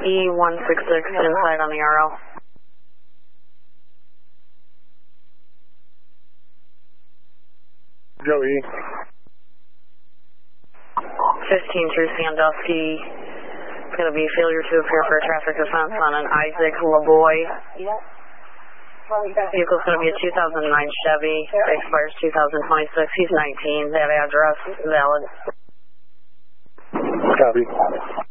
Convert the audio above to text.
E166 inside on the RL. Joey. 15 through Sandusky. It's going to be failure to appear for a traffic offense on an Isaac Lavoy. Vehicle's going to be a 2009 Chevy. Expires 2026. He's 19. That address valid. Copy.